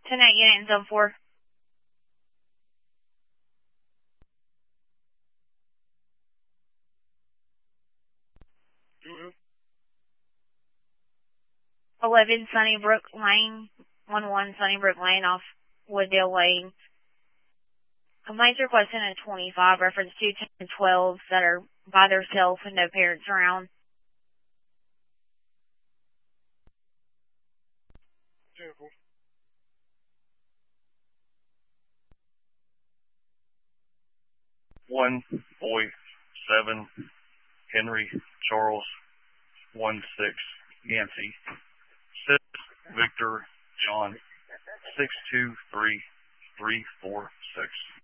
10-8 unit in zone 4. Mm-hmm. 11 Sunnybrook Lane, 11 Sunnybrook Lane off Wooddale Lane. Complaints requesting a 25, reference 2 10 and 12s that are by themselves with no parents around. Beautiful. One boy, 7 Henry Charles 16 Nancy 6 Victor John 623 346.